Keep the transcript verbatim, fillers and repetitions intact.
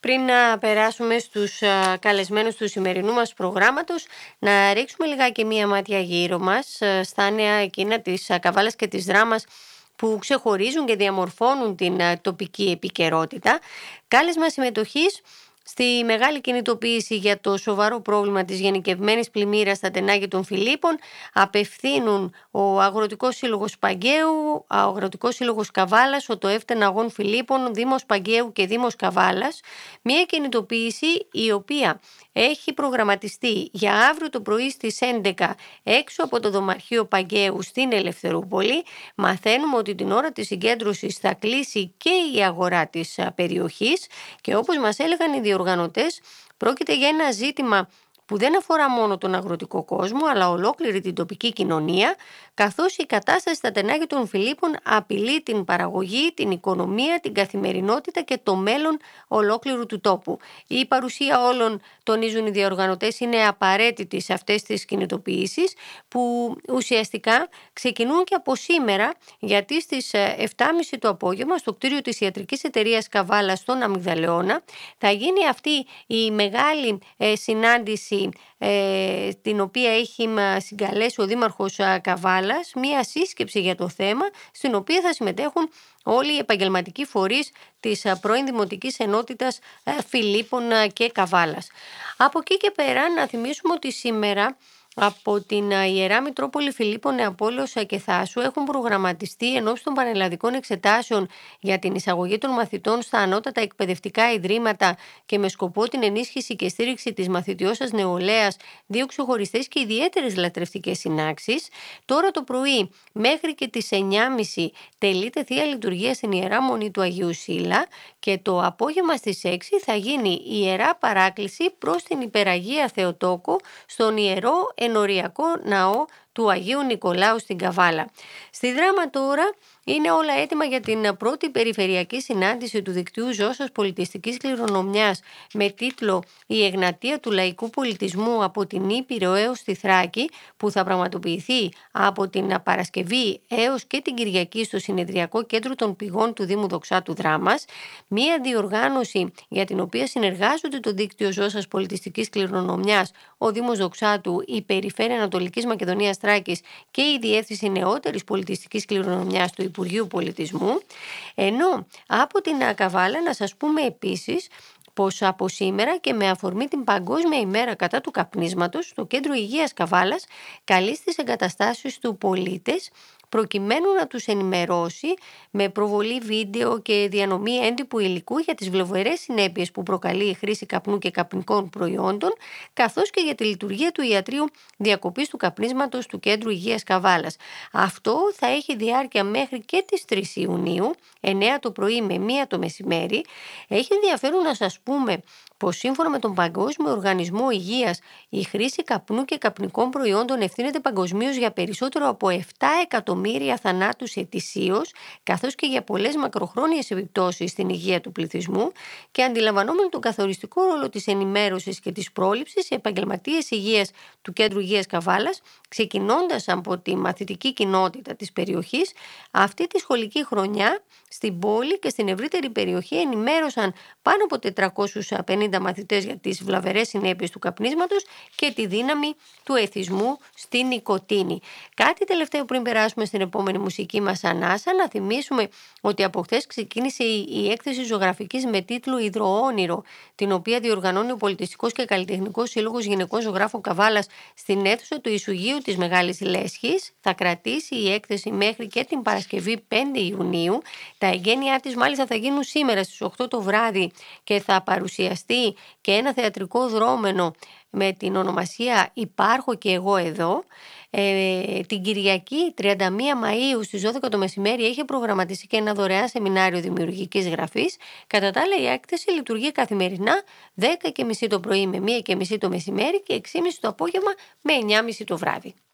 Πριν να περάσουμε στους α, καλεσμένους του σημερινού μας προγράμματος, να ρίξουμε λιγάκι μία μάτια γύρω μας, α, στα νέα εκείνα της α, καβάλας και της δράμας που ξεχωρίζουν και διαμορφώνουν την α, τοπική επικαιρότητα. Κάλεσμα συμμετοχής στη μεγάλη κινητοποίηση για το σοβαρό πρόβλημα της γενικευμένης πλημμύρας στα τενάγια των Φιλίππων απευθύνουν ο Αγροτικός Σύλλογος Παγκαίου, ο Αγροτικός Σύλλογος Καβάλας, ο ΤΟΕΦ Τεναγών Φιλίππων, Δήμος Παγκαίου και Δήμος Καβάλας. Μια κινητοποίηση η οποία έχει προγραμματιστεί για αύριο το πρωί στις έντεκα έξω από το Δομαρχείο Παγκαίου στην Ελευθερούπολη. Μαθαίνουμε ότι την ώρα της συγκέντρωσης θα κλείσει και η αγορά της περιοχής και όπως μας έλεγαν οι διοργανωτές, πρόκειται για ένα ζήτημα που δεν αφορά μόνο τον αγροτικό κόσμο, αλλά ολόκληρη την τοπική κοινωνία, καθώς η κατάσταση στα τενάγια των Φιλίππων απειλεί την παραγωγή, την οικονομία, την καθημερινότητα και το μέλλον ολόκληρου του τόπου. Η παρουσία όλων, τονίζουν οι διοργανωτές, είναι απαραίτητη σε αυτές τις κινητοποιήσεις, που ουσιαστικά ξεκινούν και από σήμερα, γιατί στις επτά και μισή το απόγευμα, στο κτίριο της Ιατρικής Εταιρείας Καβάλας στον Αμυγδαλεώνα, θα γίνει αυτή η μεγάλη ε, συνάντηση, Ε, την οποία έχει συγκαλέσει ο Δήμαρχος Καβάλας, μία σύσκεψη για το θέμα, στην οποία θα συμμετέχουν όλοι οι επαγγελματικοί φορείς της πρώην Δημοτικής Ενότητας Φιλίππων και Καβάλας. Από εκεί και πέρα να θυμίσουμε ότι σήμερα από την Ιερά Μητρόπολη Φιλίππων, Νεαπόλεως και Θάσου έχουν προγραμματιστεί ενώπιον των πανελλαδικών εξετάσεων για την εισαγωγή των μαθητών στα ανώτατα εκπαιδευτικά ιδρύματα και με σκοπό την ενίσχυση και στήριξη της μαθητιώσας νεολαίας δύο ξεχωριστές και ιδιαίτερες λατρευτικές συνάξεις. Τώρα το πρωί μέχρι και τις εννιά και μισή τελείται Θεία Λειτουργία στην Ιερά Μονή του Αγίου Σύλλα και το απόγευμα στις έξι θα γίνει η Ιερά Παράκληση προς την Υπεραγία Θεοτόκο στον Ιερό Ενοριακό Ναό του Αγίου Νικολάου στην Καβάλα. Στη Δράμα τώρα είναι όλα έτοιμα για την πρώτη περιφερειακή συνάντηση του Δικτύου Ζώσεως Πολιτιστικής Κληρονομιάς με τίτλο «Η Εγνατία του Λαϊκού Πολιτισμού από την Ήπειρο έως τη Θράκη», που θα πραγματοποιηθεί από την Παρασκευή έως και την Κυριακή στο Συνεδριακό Κέντρο των Πηγών του Δήμου Δοξάτου Δράμας. Μία διοργάνωση για την οποία συνεργάζονται το Δίκτυο Ζώσεως Πολιτιστικής Κληρονομιάς, ο Δήμος Δοξάτου, η Περιφέρεια Ανατολικής Μακεδονίας Θράκης και η Διεύθυνση Νεότερης Πολιτιστικής Κληρονομιάς του Υπουργείου Πολιτισμού. Ενώ από την Καβάλα να σας πούμε επίσης πως από σήμερα και με αφορμή την Παγκόσμια ημέρα κατά του καπνίσματος, το Κέντρο Υγείας Καβάλας καλεί στις εγκαταστάσεις του πολίτες προκειμένου να τους ενημερώσει με προβολή βίντεο και διανομή έντυπου υλικού για τις βλαβερές συνέπειες που προκαλεί η χρήση καπνού και καπνικών προϊόντων, καθώς και για τη λειτουργία του ιατρείου διακοπής του καπνίσματος του Κέντρου Υγείας Καβάλας. Αυτό θα έχει διάρκεια μέχρι και τις τρεις Ιουνίου, εννέα το πρωί με μία το μεσημέρι. Έχει ενδιαφέρον να σας πούμε πως σύμφωνα με τον Παγκόσμιο Οργανισμό Υγείας, η χρήση καπνού και καπνικών προϊόντων ευθύνεται παγκοσμίως για περισσότερο από επτά εκατομμύρια θανάτους ετησίως, καθώς και για πολλές μακροχρόνιες επιπτώσεις στην υγεία του πληθυσμού. Και αντιλαμβανόμενοι τον καθοριστικό ρόλο της ενημέρωσης και της πρόληψης, οι επαγγελματίες υγείας του Κέντρου Υγείας Καβάλας, ξεκινώντας από τη μαθητική κοινότητα της περιοχής, αυτή τη σχολική χρονιά στην πόλη και στην ευρύτερη περιοχή ενημέρωσαν πάνω από τετρακόσιους πενήντα μαθητές για τις βλαβερές συνέπειες του καπνίσματος και τη δύναμη του εθισμού στην νοικοτήνη. Κάτι τελευταίο πριν περάσουμε στην επόμενη μουσική μας ανάσα, να θυμίσουμε ότι από χθες ξεκίνησε η έκθεση ζωγραφικής με τίτλο «Υδροόνυρο», την οποία διοργανώνει ο Πολιτιστικός και Καλλιτεχνικός Σύλλογος Γυναικών Ζωγράφων Καβάλας στην αίθουσα του Ισουγείου της Μεγάλης Λέσχης. Θα κρατήσει η έκθεση μέχρι και την Παρασκευή πέντε Ιουνίου. Τα εγγένειά της μάλιστα θα γίνουν σήμερα στις οκτώ το βράδυ και θα παρουσιαστεί και ένα θεατρικό δρόμενο με την ονομασία «Υπάρχω και εγώ εδώ». Ε, την Κυριακή τριάντα μία Μαΐου στις δώδεκα το μεσημέρι έχει προγραμματιστεί και ένα δωρεάν σεμινάριο δημιουργικής γραφής. Κατά τα άλλα, η έκθεση λειτουργεί καθημερινά δέκα και μισή το πρωί με μία και μισή το μεσημέρι και έξι και μισή το απόγευμα με εννιά και μισή το βράδυ.